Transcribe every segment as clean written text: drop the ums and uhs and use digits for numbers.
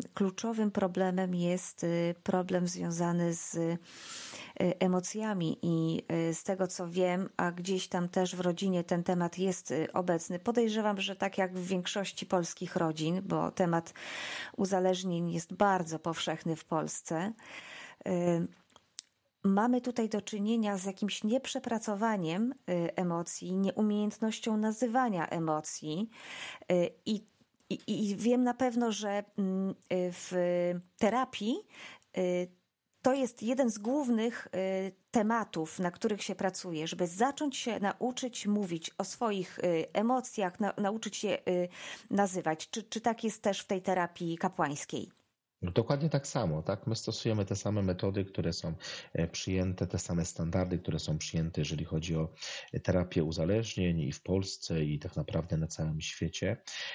kluczowym problemem jest problem związany z emocjami i z tego co wiem, a gdzieś tam też w rodzinie ten temat jest obecny. Podejrzewam, że tak jak w większości polskich rodzin, bo temat uzależnień jest bardzo powszechny w Polsce. Mamy tutaj do czynienia z jakimś nieprzepracowaniem emocji, nieumiejętnością nazywania emocji i wiem na pewno, że w terapii to jest jeden z głównych tematów, na których się pracuje, żeby zacząć się nauczyć mówić o swoich emocjach, nauczyć się nazywać. Czy tak jest też w tej terapii kapłańskiej? Dokładnie tak samo, tak? My stosujemy te same metody, które są przyjęte, te same standardy, które są przyjęte, jeżeli chodzi o terapię uzależnień i w Polsce, i tak naprawdę na całym świecie.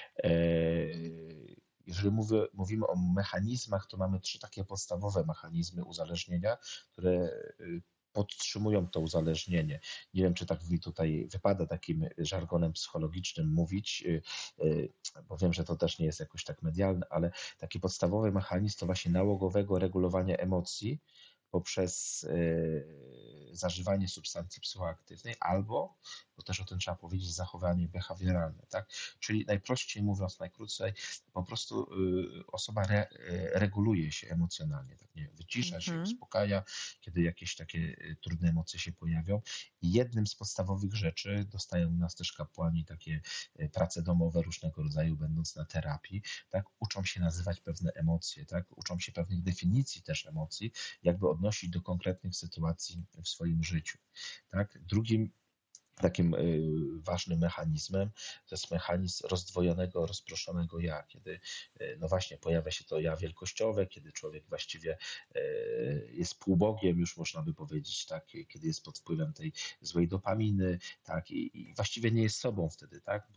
Jeżeli mówimy o mechanizmach, to mamy 3 takie podstawowe mechanizmy uzależnienia, które podtrzymują to uzależnienie. Nie wiem, czy tak mi tutaj wypada takim żargonem psychologicznym mówić, bo wiem, że to też nie jest jakoś tak medialne, ale taki podstawowy mechanizm to właśnie nałogowego regulowania emocji poprzez zażywanie substancji psychoaktywnej albo, bo też o tym trzeba powiedzieć, zachowanie behawioralne, tak? Czyli najprościej mówiąc, najkrócej, po prostu osoba reguluje się emocjonalnie, tak? Nie, wycisza się, uspokaja, kiedy jakieś takie trudne emocje się pojawią. I jednym z podstawowych rzeczy, dostają u nas też kapłani takie prace domowe różnego rodzaju, będąc na terapii, tak? Uczą się nazywać pewne emocje, tak? Uczą się pewnych definicji też emocji, jakby odnosić do konkretnych sytuacji w swoim życiu. Tak? Drugim takim ważnym mechanizmem to jest mechanizm rozdwojonego, rozproszonego ja, kiedy no właśnie pojawia się to ja wielkościowe, kiedy człowiek właściwie jest półbogiem, już można by powiedzieć, tak, kiedy jest pod wpływem tej złej dopaminy, tak, i właściwie nie jest sobą wtedy, tak,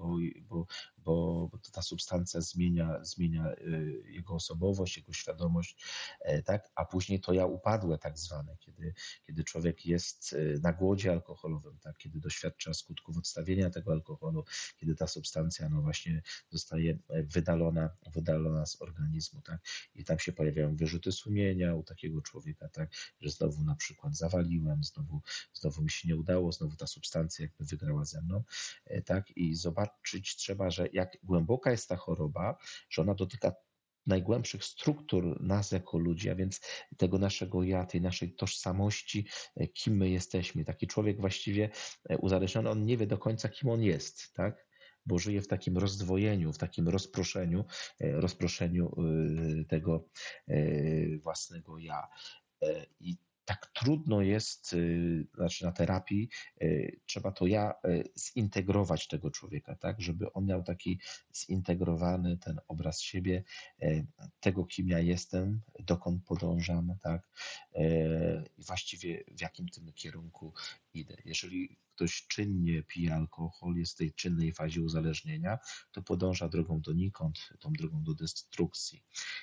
bo ta substancja zmienia jego osobowość, jego świadomość, tak, a później to ja upadłe tak zwane, kiedy człowiek jest na głodzie alkoholowym, tak, kiedy doświadcza skutków odstawienia tego alkoholu, kiedy ta substancja no właśnie zostaje wydalona z organizmu, tak? I tam się pojawiają wyrzuty sumienia u takiego człowieka, tak? Że znowu na przykład zawaliłem, znowu mi się nie udało, znowu ta substancja jakby wygrała ze mną, tak? I zobaczyć trzeba, że jak głęboka jest ta choroba, że ona dotyka najgłębszych struktur nas jako ludzi, a więc tego naszego ja, tej naszej tożsamości, kim my jesteśmy. Taki człowiek właściwie uzależniony, on nie wie do końca, kim on jest, tak? Bo żyje w takim rozdwojeniu, w takim rozproszeniu tego własnego ja. I tak trudno jest, znaczy na terapii trzeba to ja zintegrować tego człowieka, tak, żeby on miał taki zintegrowany ten obraz siebie, tego kim ja jestem, dokąd podążam, tak, i właściwie w jakim tym kierunku idę. Jeżeli ktoś czynnie pije alkohol, jest w tej czynnej fazie uzależnienia, to podąża drogą donikąd, tą drogą do destrukcji.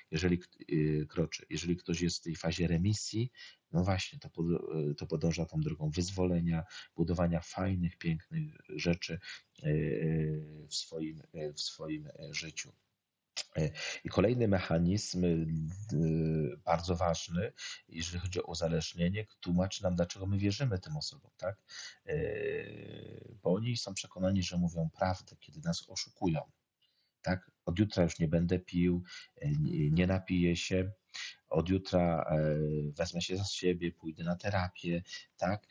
Jeżeli ktoś jest w tej fazie remisji, no właśnie, to podąża tą drogą wyzwolenia, budowania fajnych, pięknych rzeczy w swoim życiu. I kolejny mechanizm bardzo ważny, jeżeli chodzi o uzależnienie, tłumaczy nam, dlaczego my wierzymy tym osobom, tak? Bo oni są przekonani, że mówią prawdę, kiedy nas oszukują. Tak? Od jutra już nie będę pił, nie napiję się, od jutra wezmę się za siebie, pójdę na terapię, tak?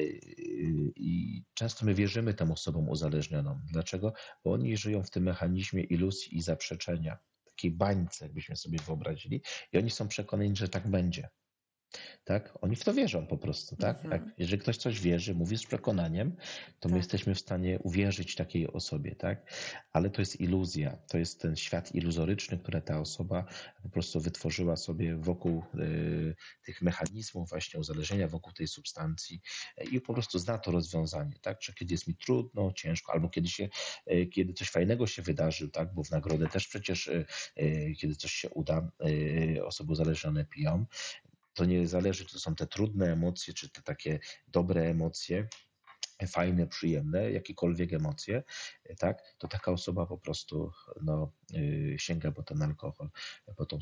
I często my wierzymy tym osobom uzależnionym. Dlaczego? Bo oni żyją w tym mechanizmie iluzji i zaprzeczenia, takiej bańce, jakbyśmy sobie wyobrazili, i oni są przekonani, że tak będzie. Tak? Oni w to wierzą po prostu, tak? Jeżeli ktoś coś wierzy, mówi z przekonaniem, to my jesteśmy w stanie uwierzyć takiej osobie, tak? Ale to jest iluzja, to jest ten świat iluzoryczny, który ta osoba po prostu wytworzyła sobie wokół tych mechanizmów właśnie uzależnienia, wokół tej substancji i po prostu zna to rozwiązanie, tak? Że kiedy jest mi trudno, ciężko, albo kiedy coś fajnego się wydarzy, tak? Bo w nagrodę też przecież, kiedy coś się uda, osoby uzależnione piją. To nie zależy, czy to są te trudne emocje, czy te takie dobre emocje, fajne, przyjemne, jakiekolwiek emocje, tak, to taka osoba po prostu sięga po ten alkohol, po tą